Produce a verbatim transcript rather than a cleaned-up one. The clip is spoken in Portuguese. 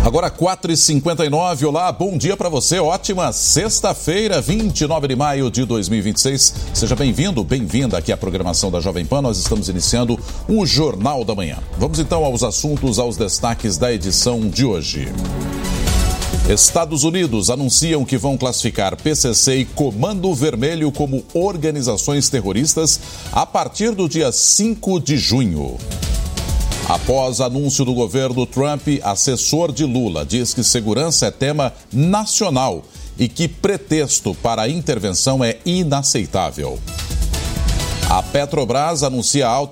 Agora quatro e cinquenta e nove, olá, bom dia para você, ótima sexta-feira, vinte e nove de maio de dois mil e vinte e seis. Seja bem-vindo, bem-vinda aqui à programação da Jovem Pan. Nós estamos iniciando o Jornal da Manhã. Vamos então aos assuntos, aos destaques da edição de hoje. Estados Unidos anunciam que vão classificar P C C e Comando Vermelho como organizações terroristas a partir do dia cinco de junho. Após anúncio do governo Trump, assessor de Lula diz que segurança é tema nacional e que pretexto para a intervenção é inaceitável. A Petrobras anuncia alta